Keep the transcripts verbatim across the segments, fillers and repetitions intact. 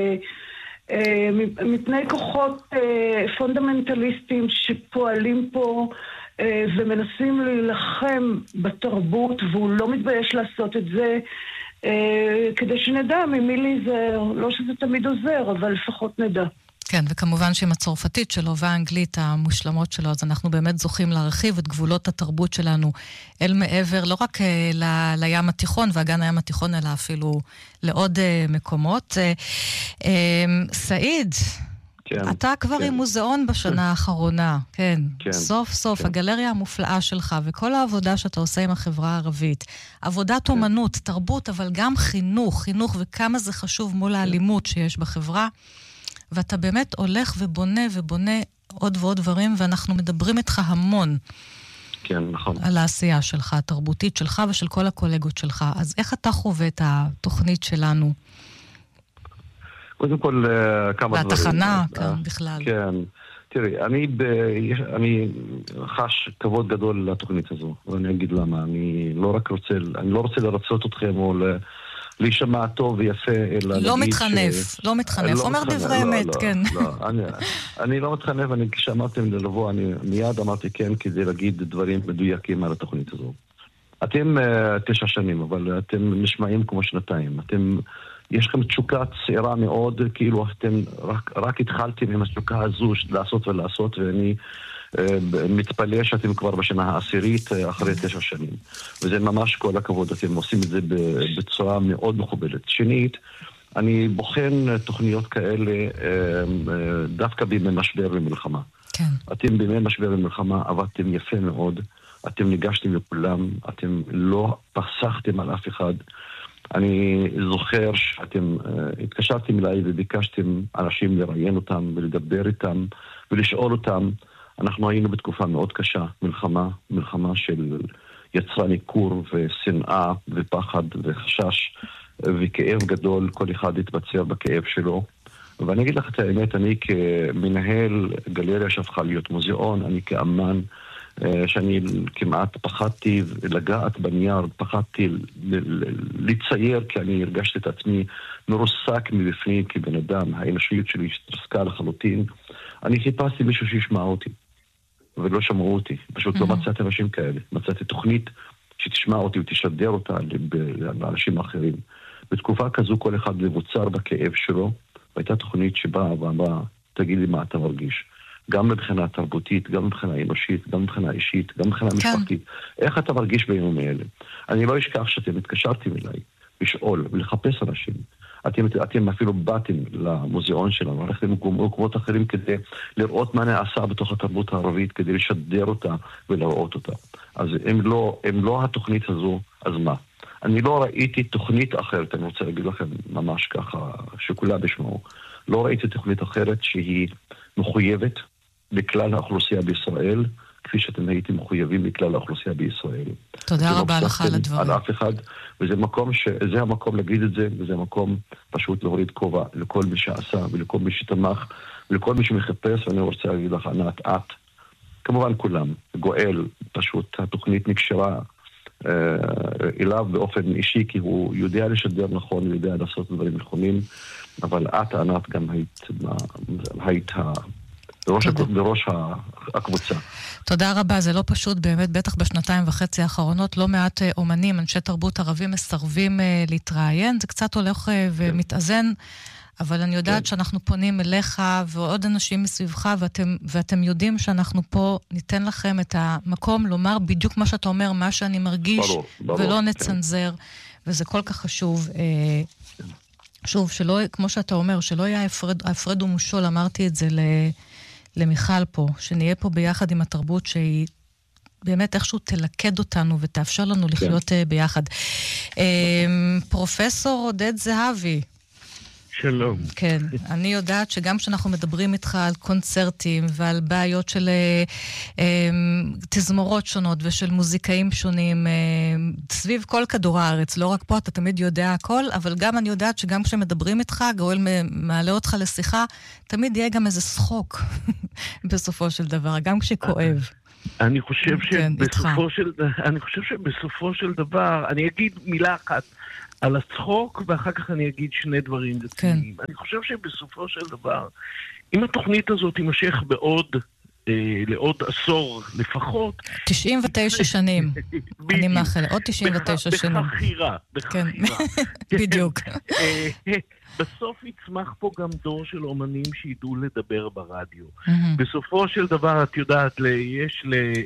מפני כוחות פונדמנטליסטיים שפועלים פה ומנסים להילחם בתרבות, והוא לא מתבייש לעשות את זה, כדי שנדע ממי להיזהר. לא שזה תמיד עוזר, אבל לפחות נדע. כן, וכמובן שעם הצרפתית שלו והאנגלית המושלמות שלו, אז אנחנו באמת זוכים להרחיב את גבולות התרבות שלנו אל מעבר, לא רק ל- לים התיכון ואגן הים התיכון, אלא אפילו לעוד מקומות. סעיד, כן, אתה כבר כן. עם מוזיאון בשנה האחרונה, כן. כן. סוף סוף, כן. הגלריה המופלאה שלך, וכל העבודה שאתה עושה עם החברה הערבית, עבודת כן. אומנות, תרבות, אבל גם חינוך, חינוך וכמה זה חשוב מול כן. האלימות שיש בחברה, ואתה באמת הולך ובונה ובונה עוד ועוד דברים, ואנחנו מדברים איתך המון. כן, נכון. על העשייה שלך, התרבותית שלך ושל כל הקולגות שלך. אז איך אתה חווה את התוכנית שלנו? קודם כל, כמה דברים. והתחנה כאן בכלל. כן. תראי, אני, ב... אני חש כבוד גדול לתוכנית הזו, ואני אגיד למה. אני לא רק רוצה, אני לא רוצה לרצות אתכם או להישמע טוב ויפה, אלא לא מתחנף, ש... לא מתחנף. אומר דברי אמת, לא, כן. לא, לא. אני, אני לא מתחנף, אני כשאמרתם לבוא, אני מיד אמרתי כן, כדי להגיד דברים מדויקים על התוכנית הזו. אתם תשע שנים, אבל אתם נשמעים כמו שנתיים. אתם... יש לכם תשוקה צעירה מאוד, כאילו אתם רק, רק התחלתם עם התשוקה הזו לעשות ולעשות, ואני אה, מתפלא שאתם כבר בשנה העשירית אה, אחרי תשע שנים. וזה ממש כל הכבוד, אתם עושים את זה בצורה מאוד מכובדת. שנית, אני בוחן תוכניות כאלה אה, אה, דווקא בימי משבר ומלחמה. כן. אתם בימי משבר ומלחמה עבדתם יפה מאוד, אתם ניגשתם לכולם, אתם לא פסחתם על אף אחד, אני זוכר שאתם uh, התקשרתם אליי וביקשתם אנשים לראיין אותם ולדבר איתם ולשאול אותם. אנחנו היינו בתקופה מאוד קשה, מלחמה, מלחמה של יצרה ניכור ושנאה ופחד וחשש וכאב גדול, כל אחד התבצר בכאב שלו. ואני אגיד לך את האמת, אני כמנהל גלריה שהפכה להיות מוזיאון, אני כאמן, שאני כמעט פחדתי לגעת בנייר, פחדתי לצייר, כי אני הרגשתי את עצמי מרוסק מבפנים כבן אדם, האנושיות שלי התרסקה לחלוטין. אני חיפשתי מישהו שישמע אותי, ולא שמעו אותי, פשוט לא מצאתי אנשים כאלה. מצאתי תוכנית שתשמע אותי ותשדר אותה לאנשים אחרים. בתקופה כזו כל אחד מבוצר בכאב שלו, והייתה תוכנית שבאה ואמרה, תגיד לי מה אתה מרגיש. גם מבחינה תרבותית, גם מבחינה אנושית, גם מבחינה אישית, גם מבחינה משפחתית. איך אתה מרגיש בימים האלה? אני לא אשכח שאתם התקשרתם אליי לשאול ולחפש אנשים. אתם, אתם אפילו באתם למוזיאון שלנו, הלכתם למקומות אחרים כדי לראות מה נעשה בתוך התרבות הערבית, כדי לשדר אותה ולראות אותה. אז אם לא, אם לא התוכנית הזו, אז מה? אני לא ראיתי תוכנית אחרת, אני רוצה להגיד לכם ממש ככה, שכולה בשמעו. לא ראיתי תוכנית אחרת שהיא מחויבת לכלל האוכלוסייה בישראל, כפי שאתם הייתם מחויבים לכלל האוכלוסייה בישראל. תודה רבה לך על הדברים. על אף אחד, וזה מקום ש... זה המקום להגיד את זה, וזה המקום פשוט להוריד כובע לכל מי שעשה, ולכל מי שתמך, ולכל מי שמחפש, ואני רוצה להגיד לך, ענת, את, כמובן כולם, גואל, פשוט התוכנית נקשרה אה, אליו באופן אישי, כי הוא יודע לשדר נכון, הוא יודע לעשות דברים נכונים, אבל את, ענת, גם היית, היית בראש, בראש הקבוצה. תודה רבה, זה לא פשוט באמת, בטח בשנתיים וחצי האחרונות, לא מעט אומנים, אנשי תרבות ערבים מסרבים להתראיין, זה קצת הולך ומתאזן, אבל אני יודעת שאנחנו פונים אליך ועוד אנשים מסביבך, ואתם, ואתם יודעים שאנחנו פה ניתן לכם את המקום לומר בדיוק מה שאתה אומר, מה שאני מרגיש, ברור, ברור, ולא נצנזר, כן. וזה כל כך חשוב. שוב, שלא, כמו שאתה אומר, שלא יהיה הפרד, הפרד ומשול, אמרתי את זה ל... למיכל פה, שנהיה פה ביחד עם התרבות שהיא באמת איכשהו תלכד אותנו ותאפשר לנו לחיות כן. ביחד. פרופסור עודד זהבי. שלום. כן, אני יודעת שגם כשאנחנו מדברים איתך על קונצרטים ועל בעיות של אה, תזמורות שונות ושל מוזיקאים שונים, אה, סביב כל כדור הארץ, לא רק פה, אתה תמיד יודע הכל, אבל גם אני יודעת שגם כשמדברים איתך, גאול מעלה אותך לשיחה, תמיד יהיה גם איזה שחוק בסופו של דבר, גם כשכואב. אני חושב כן, שבסופו של, אני חושב שבסופו של דבר, אני אגיד מילה אחת על הצחוק, ואחר כך אני אגיד שני דברים רציניים. כן. אני חושב שבסופו של דבר, אם התוכנית הזאת תימשך בעוד, אה, לעוד עשור לפחות... תשעים ותשע שנים. אני מאחל, עוד תשעים ותשע שנים. בחכירה, בחכירה. בדיוק. בסוף יצמח פה גם דור של אומנים שידעו לדבר ברדיו. בסופו של דבר, את יודעת, יש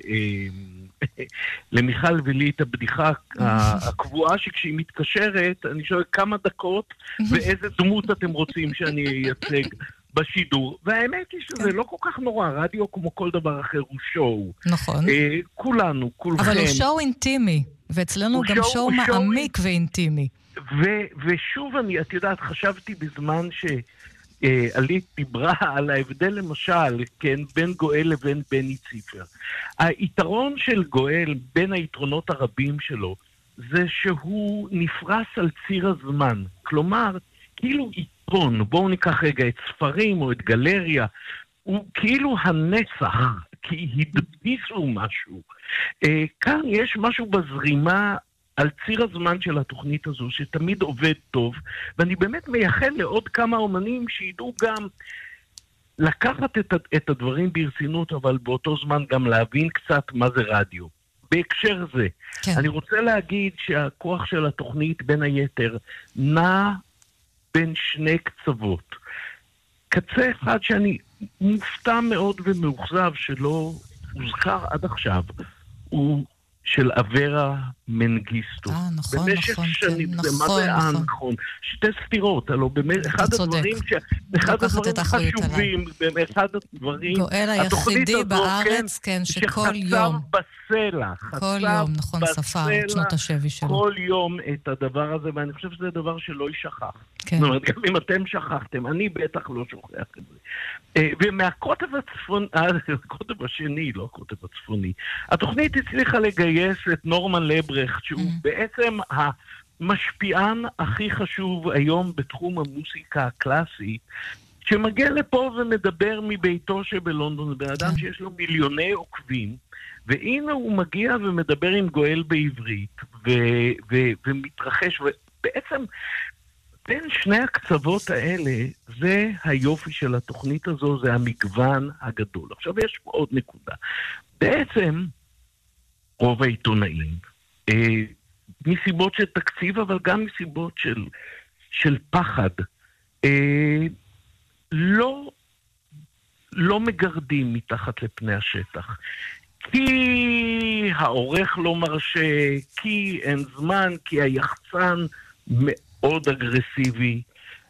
למיכל ולי את הבדיחה הקבועה שכשהיא מתקשרת, אני שואל כמה דקות ואיזה דמות אתם רוצים שאני אייצג בשידור. והאמת היא שזה לא כל כך נורא, רדיו כמו כל דבר אחר הוא שואו. נכון. כולנו, כולכם. אבל הוא שואו אינטימי, ואצלנו גם שואו מעמיק ואינטימי. ו- ושוב אני, את יודעת, חשבתי בזמן שעלית דיברה על ההבדל למשל, כן, בין גואל לבין בני ציפר. היתרון של גואל, בין היתרונות הרבים שלו, זה שהוא נפרס על ציר הזמן. כלומר, כאילו עיתון, בואו ניקח רגע את ספרים או את גלריה, הוא כאילו הנצח, כי הדפיסו משהו. כאן יש משהו בזרימה, על ציר הזמן של התוכנית הזו, שתמיד עובד טוב, ואני באמת מייחל לעוד כמה אומנים שידעו גם לקחת את, את הדברים ברצינות, אבל באותו זמן גם להבין קצת מה זה רדיו. בהקשר זה, כן. אני רוצה להגיד שהכוח של התוכנית בין היתר נע בין שני קצוות. קצה אחד שאני מופתע מאוד ומאוכזב שלא הוזכר עד עכשיו, הוא של אברה מנגיסטו. אה, נכון, במשך נכון, שנים, כן, זה נכון, מה זה נכון. נכון. שתי סתירות, הלוא באמת, אחד הדברים, ש... אחד הדברים חשובים, אחד הדברים, גואל היחידי בארץ, כן, שכל יום, בסלע, כל יום, נכון, ספר את שנות השבי שלו. כל יום את הדבר הזה, ואני חושב שזה דבר שלא יישכח. כן. זאת אומרת, גם אם אתם שכחתם, אני בטח לא שוכח את זה. ומהקוטב הצפוני, הקוטב השני, לא הקוטב הצפוני, התוכנית הצליחה לגייס את נורמן לברכט, שהוא mm-hmm. בעצם המשפיען הכי חשוב היום בתחום המוסיקה הקלאסית, שמגיע לפה ומדבר מביתו שבלונדון, בן אדם שיש לו מיליוני עוקבים, והנה הוא מגיע ומדבר עם גואל בעברית, ו- ו- ומתרחש, ובעצם בין שני הקצוות האלה, זה היופי של התוכנית הזו, זה המגוון הגדול. עכשיו יש פה עוד נקודה. בעצם, רוב העיתונאים, אה, מסיבות של תקציב, אבל גם מסיבות של, של פחד, אה, לא, לא מגרדים מתחת לפני השטח. כי העורך לא מרשה, כי אין זמן, כי היחצן מאוד אגרסיבי.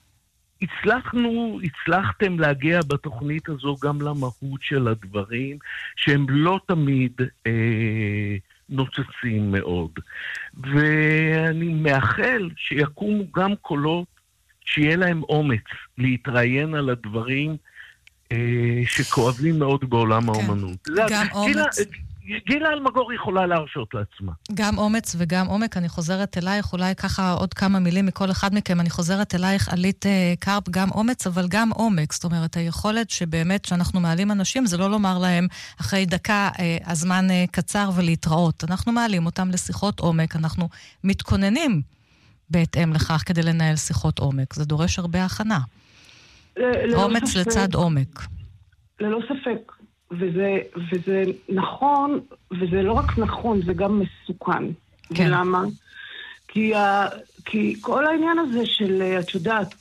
הצלחנו, הצלחתם להגיע בתוכנית הזו גם למהות של הדברים, שהם לא תמיד אה, נוצצים מאוד. ואני מאחל שיקומו גם קולות שיהיה להם אומץ להתראיין על הדברים אה, שכואבים מאוד בעולם כן. האומנות. גם אומץ. גילה אלמגור יכולה להרשות לעצמה. גם אומץ וגם עומק. אני חוזרת אלייך, אולי ככה עוד כמה מילים מכל אחד מכם. אני חוזרת אלייך, עלית קרפ, גם אומץ, אבל גם עומק. זאת אומרת, היכולת שבאמת שאנחנו מעלים אנשים, זה לא לומר להם אחרי דקה, הזמן קצר ולהתראות. אנחנו מעלים אותם לשיחות עומק, אנחנו מתכוננים בהתאם לכך כדי לנהל שיחות עומק. זה דורש הרבה הכנה. אומץ לצד עומק. ללא ספק. וזה, וזה נכון, וזה לא רק נכון, זה גם מסוכן. כן. ולמה? כי, ה, כי כל העניין הזה של, את יודעת,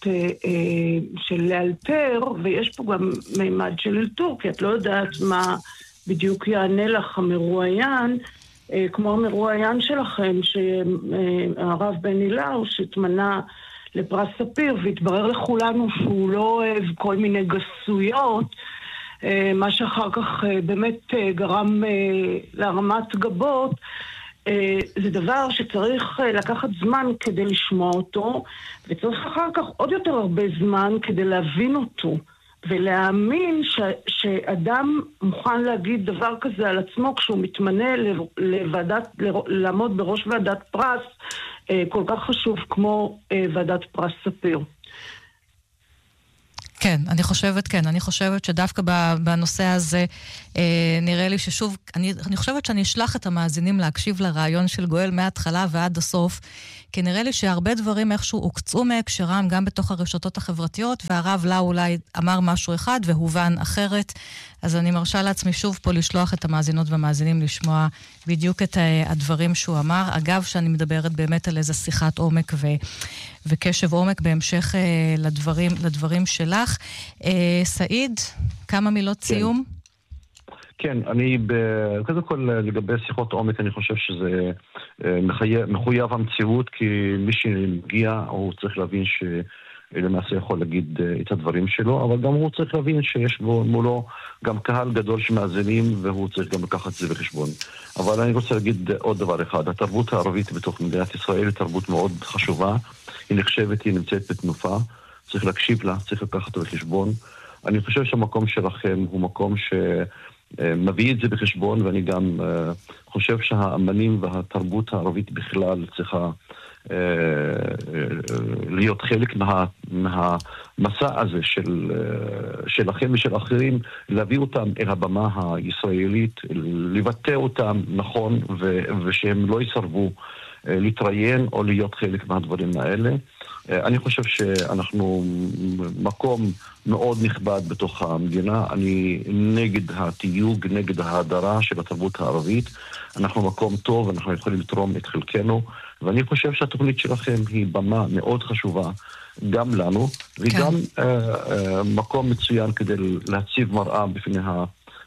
של לאלתר, ויש פה גם מימד של אלתור, כי את לא יודעת מה בדיוק יענה לך המרואיין, כמו המרואיין שלכם, שהרב בן אילאו, שהתמנה לפרס ספיר, והתברר לכולנו שהוא לא אוהב כל מיני גסויות, מה שאחר כך באמת גרם להרמת גבות, זה דבר שצריך לקחת זמן כדי לשמוע אותו, וצריך אחר כך עוד יותר הרבה זמן כדי להבין אותו, ולהאמין ש, שאדם מוכן להגיד דבר כזה על עצמו כשהוא מתמנה לוועדת, לעמוד בראש ועדת פרס, כל כך חשוב כמו ועדת פרס ספיר. כן, אני חושבת, כן, אני חושבת שדווקא בנושא הזה, אה, נראה לי ששוב, אני, אני חושבת שאני אשלח את המאזינים להקשיב לרעיון של גואל מההתחלה ועד הסוף, כי נראה לי שהרבה דברים איכשהו הוקצו מהקשרם גם בתוך הרשתות החברתיות, והרב לה אולי אמר משהו אחד והובן אחרת, אז אני מרשה לעצמי שוב פה לשלוח את המאזינות והמאזינים לשמוע בדיוק את הדברים שהוא אמר. אגב, שאני מדברת באמת על איזו שיחת עומק ו, וקשב עומק בהמשך אה, לדברים, לדברים שלך. אה, סעיד, כמה מילות כן. סיום? כן, אני, קודם כל לגבי שיחות עומק, אני חושב שזה מחויב המציאות, כי מי שמגיע, הוא צריך להבין שלמעשה יכול להגיד את הדברים שלו, אבל גם הוא צריך להבין שיש בו מולו גם קהל גדול שמאזינים, והוא צריך גם לקחת את זה בחשבון. אבל אני רוצה להגיד עוד דבר אחד, התרבות הערבית בתוך מדינת ישראל היא תרבות מאוד חשובה, היא נחשבת, היא נמצאת בתנופה, צריך להקשיב לה, צריך לקחת אותה בחשבון. אני חושב שהמקום שלכם הוא מקום ש... מביא את זה בחשבון, ואני גם uh, חושב שהאמנים והתרבות הערבית בכלל צריכה uh, uh, להיות חלק מה, מהמסע הזה של, uh, שלכם ושל אחרים, להביא אותם אל הבמה הישראלית, לבטא אותם נכון, ו, ושהם לא יסרבו uh, להתראיין או להיות חלק מהדברים האלה. Uh, אני חושב שאנחנו מקום מאוד נכבד בתוך המדינה. אני נגד התיוג, נגד ההדרה של התרבות הערבית. אנחנו מקום טוב, אנחנו יכולים לתרום את חלקנו, ואני חושב שהתוכנית שלכם היא במה מאוד חשובה גם לנו, וגם כן. uh, uh, מקום מצוין כדי להציב מראה בפני ה...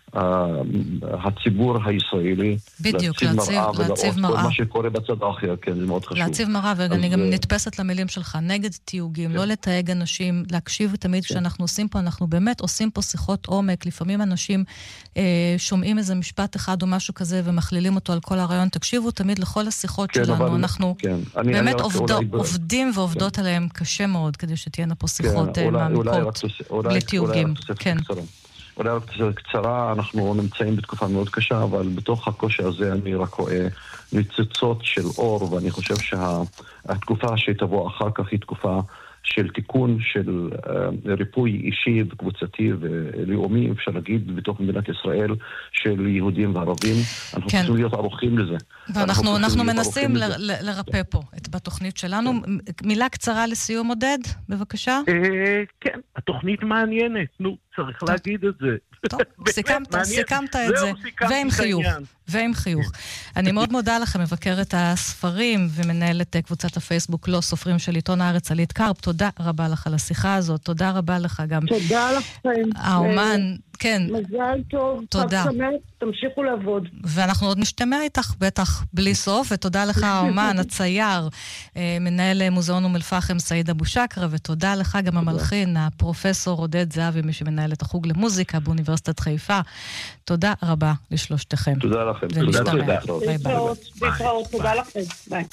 הציבור הישראלי, בדיוק, להציב מראה, להציב מראה. מה שקורה בצד האחר, כן, זה מאוד חשוב. להציב מראה, ואני גם נתפסת למילים שלך, נגד תיוגים, לא לתייג אנשים, להקשיב תמיד כשאנחנו עושים פה, אנחנו באמת עושים פה שיחות עומק, לפעמים אנשים שומעים איזה משפט אחד או משהו כזה, ומכלילים אותו על כל הרעיון, תקשיבו תמיד לכל השיחות שלנו, אנחנו באמת עובדים ועובדות עליהם קשה מאוד, כדי שתהיינה פה שיחות מעמיקות, בלי תיוגים. כן. אולי רק קצרה, אנחנו נמצאים בתקופה מאוד קשה, אבל בתוך הקושי הזה אני רק רואה ניצוצות של אור, ואני חושב שהתקופה שתבוא אחר כך היא תקופה של תיקון, של uh, ריפוי אישי וקבוצתי ולאומי, אפשר להגיד, בתוך מדינת ישראל, של יהודים וערבים. אנחנו כן. צריכים להיות ערוכים לזה. ואנחנו אנחנו מנסים ל- ל- לרפא פה את בתוכנית שלנו. כן. מילה קצרה לסיום, עודד, בבקשה. כן, התוכנית מעניינת, נו, צריך להגיד את זה. טוב, סיכמת, סיכמת את זה, ועם חיוך, ועם חיוך. אני מאוד מודה לכם, מבקרת הספרים ומנהלת קבוצת הפייסבוק לא סופרים של עיתון הארץ, עלית קרפ, תודה רבה לך על השיחה הזאת, תודה רבה לך גם. תודה לכם. האומן, כן. מזל טוב, תודה. תמשיכו לעבוד. ואנחנו עוד נשתמע איתך, בטח בלי סוף, ותודה לך האומן, הצייר, מנהל מוזיאון אום אל-פחם, סעיד אבו שקרה, ותודה לך גם המלחין, הפרופסור עודד זהבי, מי שמנהל את החוג למוזיקה באוניברסיטת חיפה. תודה רבה לשלושתכם. תודה לכם. ונשתמע. ביי ביי. תודה לכם. ביי.